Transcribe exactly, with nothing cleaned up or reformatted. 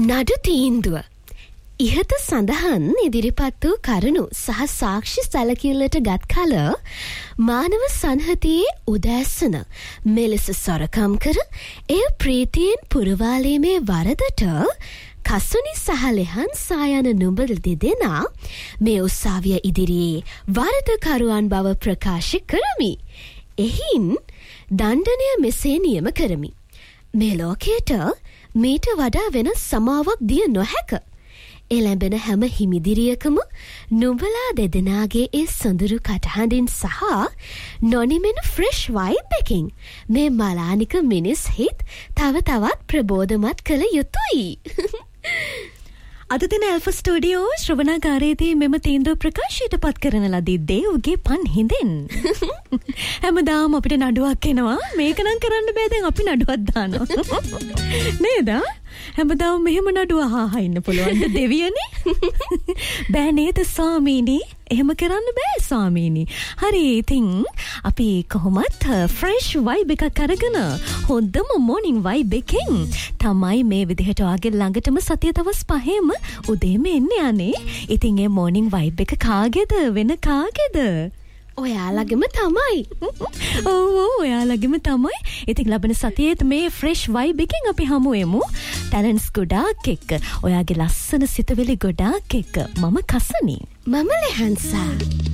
නඩු තීන්දුව. ඉහත සඳහන් ඉදිරිපත් වූ කරුණු සහ සාක්ෂි සැලකිල්ලට ගත් කල මානව සංහතියේ උදෑසන මෙලෙස සොරකම් කර එය ප්‍රීතියෙන් පුරවාලීමේ වරදට කසුනි සහ ලෙහන්සා යන නුඹල දෙදෙනා මේ උසාවිය ඉදිරියේ වරදකරුවන් බව ප්‍රකාශ කරමි. එහින් දණ්ඩනය මෙසේ නියම කරමි. මේ ලෝකයට මීට වඩා වෙන සමාවක් දිය නොහැක. එළැඹෙන හැම හිමිදිරියකම නුඹලා දෙදෙනාගේ ඒ සොඳුරු කටහඬින් සහ නොනිමෙන ෆ්‍රෙෂ් වයිබ් එකකින් මේ මලානික මිනිස් හිත් තව තවත් ප්‍රබෝධමත් කළ යුතුයි. අද දින ඇල්ෆා ස්ටුඩියෝ ශ්‍රවණාගාරයේදී මෙම තීන්දුව ප්‍රකාශයට පත් කරන ලදී දේව්ගේ පන් හිඳෙන්. හැමදාම අපිට නඩුවක් එනවා. මේක නම් කරන්න බෑ, දැන් අපි නඩුවක් දානවා. නේද? හැමදාම මෙහෙම නඩුව අහා ඉන්න පුළුවන්ද දෙවියනේ? බෑ නේද ස්වාමීනි? එහෙම කරන්න බෑ ස්වාමීනි. හරි, ඉතින් අපි කොහොමත් ෆ්‍රෙෂ් වයිබ් එකක් අරගෙන හොඳම මොර්නිං වයිබ් එකෙන් තමයි මේ විදිහට ඔයාගේ ළඟටම සතිය දවස් පහේම උදේම එන්නේ අනේ. ඉතින් ඒ මොර්නිං වයිබ් එක කාගේද වෙන කාගේද? ඔයාලගෙම තමයි. ඔව් ඔව් ඔයාලගෙම තමයි. ඉතින් ලබන සතියේත් මේ ෆ්‍රෙෂ් වයිබ් එකෙන් අපි හමු වෙමු. ටැලන්ට්ස් ගොඩාක් එක්ක, ඔයාගේ ලස්සන සිතුවිලි ගොඩාක් එක්ක. මම කසනි. මම ලෙහන්සා.